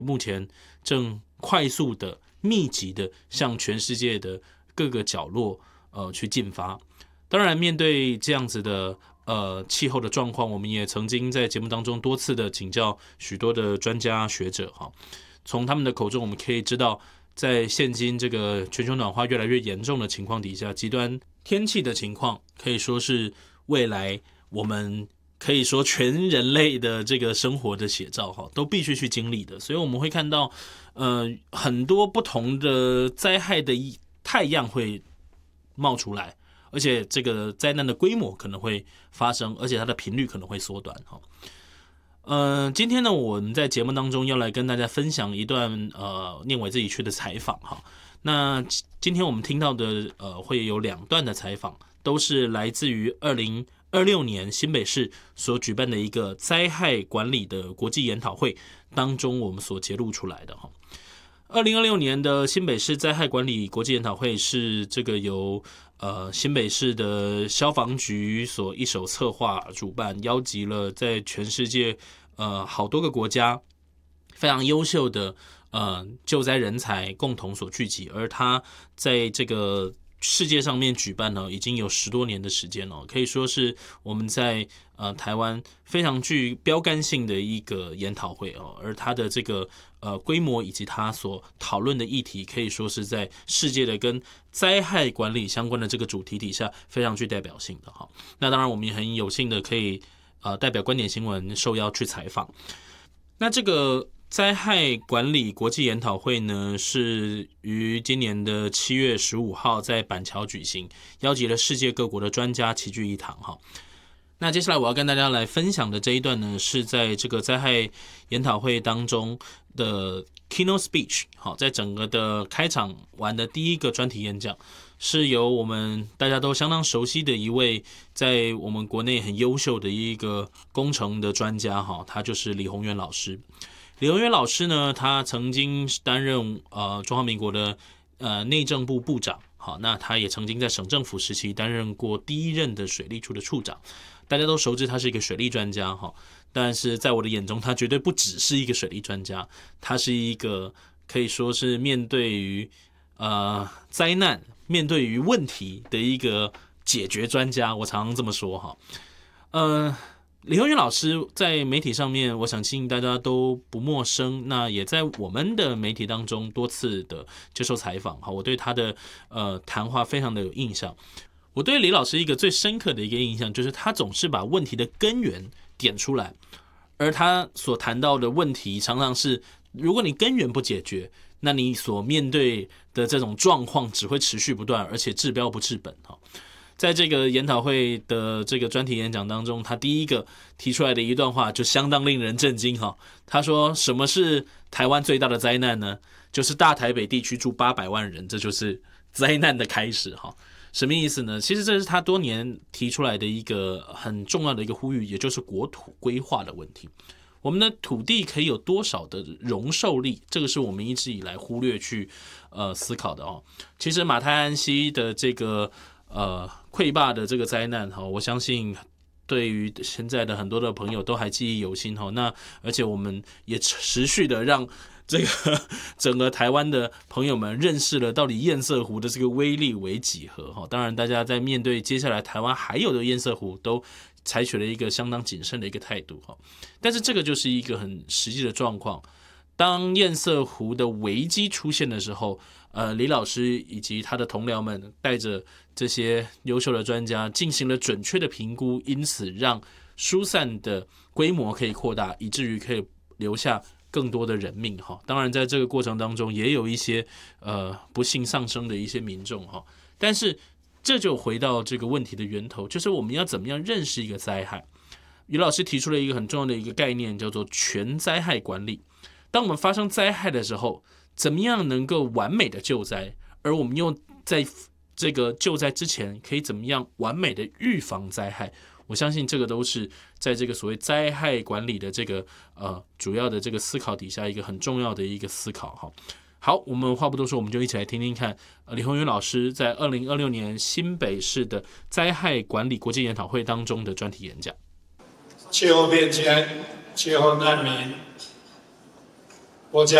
目前正快速的、密集的向全世界的各个角落去进发。当然，面对这样子的气候的状况，我们也曾经在节目当中多次的请教许多的专家学者哈，从他们的口中我们可以知道，在现今这个全球暖化越来越严重的情况底下，极端天气的情况可以说是未来我们可以说全人类的这个生活的写照哈，都必须去经历的。所以我们会看到很多不同的灾害的太阳会冒出来，而且这个灾难的规模可能会发生，而且它的频率可能会缩短哈。今天呢，我们在节目当中要来跟大家分享一段念伟自己去的采访哈。那今天我们听到的会有2段的采访，都是来自于2026年新北市所举办的一个灾害管理的国际研讨会当中我们所揭露出来的哈。2026年的新北市灾害管理国际研讨会是这个由新北市的消防局所一手策划主办，邀集了在全世界好多个国家非常优秀的救灾人才共同所聚集，而他在这个世界上面举办呢，已经有10多年的时间了，可以说是我们在台湾非常具标杆性的一个研讨会哦。而它的这个规模以及它所讨论的议题，可以说是在世界的跟灾害管理相关的这个主题底下非常具代表性的哈。那当然，我们也很有幸的可以代表观点新闻受邀去采访。那这个灾害管理国际研讨会呢，是于今年的7月15号在板桥举行，邀集了世界各国的专家齐聚一堂哈。那接下来我要跟大家来分享的这一段呢，是在这个灾害研讨会当中的 keynote speech， 好，在整个的开场完的第一个专题演讲，是由我们大家都相当熟悉的一位在我们国内很优秀的一个工程的专家哈，他就是李鸿源老师。李鸿源老师呢，他曾经担任中华民国的内政部部长，好，那他也曾经在省政府时期担任过第1任的水利处的处长。大家都熟知他是一个水利专家哈，但是在我的眼中，他绝对不只是一个水利专家，他是一个可以说是面对于灾难、面对于问题的一个解决专家。我常常这么说哈。李鸿源老师在媒体上面，我相信大家都不陌生，那也在我们的媒体当中多次的接受采访哈。我对他的谈话非常的有印象。我对李老师一个最深刻的一个印象，就是他总是把问题的根源点出来，而他所谈到的问题常常是，如果你根源不解决，那你所面对的这种状况只会持续不断，而且治标不治本。在这个研讨会的这个专题演讲当中，他第一个提出来的一段话就相当令人震惊哈。他说，什么是台湾最大的灾难呢？就是大台北地区住800万人，这就是灾难的开始哈。什么意思呢？其实这是他多年提出来的一个很重要的一个呼吁，也就是国土规划的问题。我们的土地可以有多少的容受力，这个是我们一直以来忽略去思考的哦。其实马太安溪的这个溃坝的这个灾难哈，我相信对于现在的很多的朋友都还记忆犹新哈。那而且我们也持续的让这个整个台湾的朋友们认识了到底堰塞湖的这个威力为几何哈。当然，大家在面对接下来台湾还有的堰塞湖，都采取了一个相当谨慎的一个态度哈。但是这个就是一个很实际的状况。当堰塞湖的危机出现的时候，李老师以及他的同僚们带着这些优秀的专家进行了准确的评估，因此让疏散的规模可以扩大，以至于可以留下更多的人命哈。当然，在这个过程当中，也有一些不幸丧生的一些民众哈。但是这就回到这个问题的源头，就是我们要怎么样认识一个灾害。于老师提出了一个很重要的一个概念，叫做全灾害管理。当我们发生灾害的时候，怎么样能够完美的救灾，而我们又在这个救灾之前可以怎么样完美的预防灾害，我相信这个都是在这个所谓灾害管理的这个主要的这个思考底下一个很重要的一个思考哈。好，我们话不多说，我们就一起来听听看李鸿源老师在2026年新北市的灾害管理国际研讨会当中的专题演讲。 气候变迁、气候难民、 国家。